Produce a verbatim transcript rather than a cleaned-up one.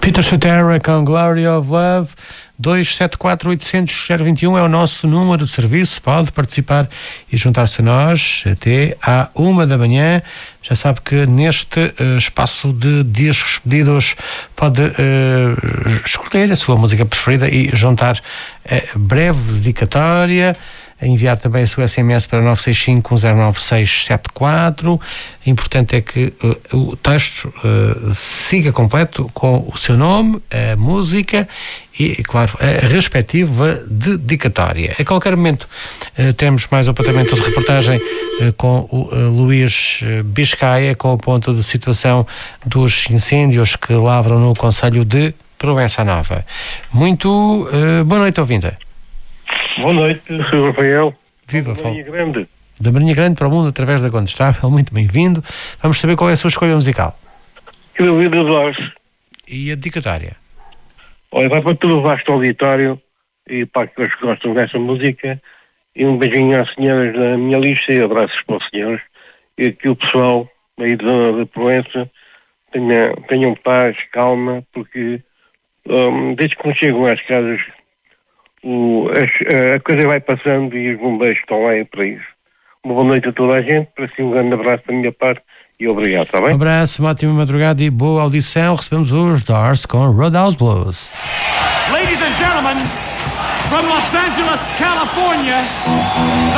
Peter Cetera com Glory of Love. Dois sete quatro oito zero zero zero dois um é o nosso número de serviço. Pode participar e juntar-se a nós até à uma da manhã. Já sabe que neste uh, espaço de discos pedidos pode uh, escolher a sua música preferida e juntar uh, breve dedicatória. Enviar também a sua S M S para nove seis cinco um zero nove seis sete quatro. O importante é que uh, o texto uh, siga completo com o seu nome, a música e, claro, a respectiva dedicatória. A qualquer momento uh, temos mais um apontamento de reportagem uh, com o uh, Luís Biscaia, com o ponto de situação dos incêndios que lavram no concelho de Proença Nova. Muito uh, boa noite, ouvinte. Boa noite, senhor Rafael. Viva, da Marinha Grande. Da Marinha Grande para o mundo através da Condestável. Muito bem-vindo. Vamos saber qual é a sua escolha musical. Quero ouvir dos Doors. E a dedicatória? Olha, vai para todo o vasto auditório e para aqueles que gostam dessa música. E um beijinho às senhoras da minha lista e abraços para os senhores. E que o pessoal aí da zona da Proença tenha, tenham paz, calma, porque um, desde que não chegam às casas O, a, a coisa vai passando e os bombeiros estão lá para isso. Uma boa noite a toda a gente, para si um grande abraço da minha parte e obrigado, está bem? Um abraço, uma ótima madrugada e boa audição. Recebemos os Doors com Roadhouse Blues. Ladies and gentlemen, from Los Angeles, California,